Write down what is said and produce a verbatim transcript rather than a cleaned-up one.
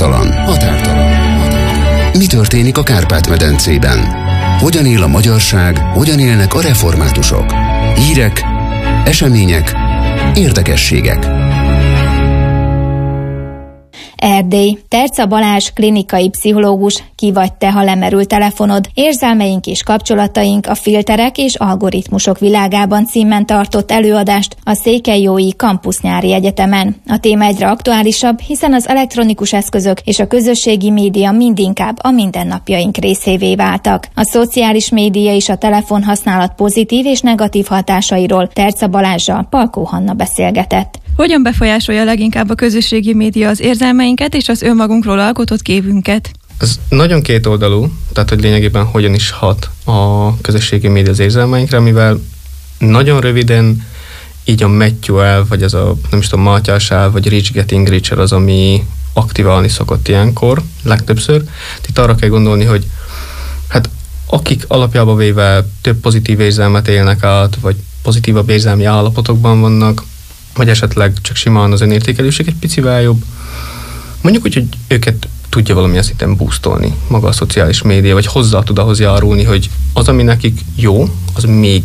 Határtalan. Határtalan. Mi történik a Kárpát-medencében? Hogyan él a magyarság, hogyan élnek a reformátusok? Hírek, események, érdekességek. Erdély. Terca Balázs, klinikai pszichológus. Ki vagy te, ha lemerül telefonod? Érzelmeink és kapcsolataink a filterek és algoritmusok világában címen tartott előadást a Székelyjói Campus Nyári Egyetemen. A téma egyre aktuálisabb, hiszen az elektronikus eszközök és a közösségi média mindinkább a mindennapjaink részévé váltak. A szociális média és a telefonhasználat pozitív és negatív hatásairól Terca Balázssal Palkó Hanna beszélgetett. Hogyan befolyásolja leginkább a közösségi média az érzelmeinket és az önmagunkról alkotott képünket? Ez nagyon kétoldalú, tehát hogy lényegében hogyan is hat a közösségi média az érzelmeinkre, mivel nagyon röviden így a Matthew elv, vagy ez a nem is tudom, Mátyás elv, vagy Rich Getting Richer az, ami aktiválni szokott ilyenkor, legtöbbször. Itt arra kell gondolni, hogy hát akik alapjába véve több pozitív érzelmet élnek át, vagy pozitívabb érzelmi állapotokban vannak, vagy esetleg csak simán az önértékelőség egy picivel jobb. Mondjuk úgy, hogy őket tudja valamilyen szinten boostolni maga a szociális média, vagy hozzá tud ahhoz járulni, hogy az, ami nekik jó, az még